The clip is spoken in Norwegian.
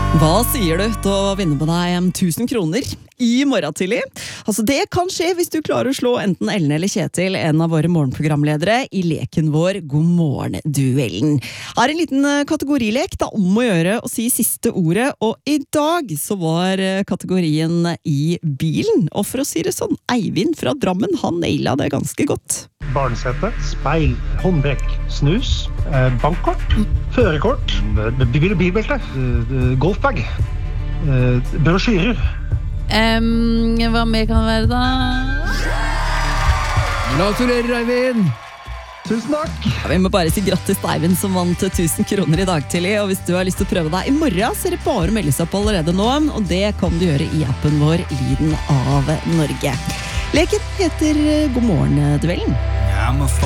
Hva sier du til å vinne med deg 1000 kroner i morgen tidlig? Altså det kan skje hvis du klarer å slå enten Ellen eller Kjetil, en av våre morgenprogramledere, i leken vår God morgen-duellen. Her en liten kategorilek, da om å gjøre å si siste ordet, og i dag så var kategorien i bilen. Og for å si det sånn, Eivind fra Drammen, han naila det ganske godt. Barnesete, speil, håndbrekk, snus, bankkort, førerkort, bilbelte, golfbag, brosjyrer. Hva mer kan det være da? Gratulerer, Eivind! Tusen takk! Ja, vi må bare si grattis til Eivind som vant 1000 kroner i dag tidlig, og hvis du har lyst til å prøve deg i morgen, så er det bare å melde seg opp allerede nå, og det kan du gjøre i appen vår Lyden av Norge. Leken heter God morgen-duellen.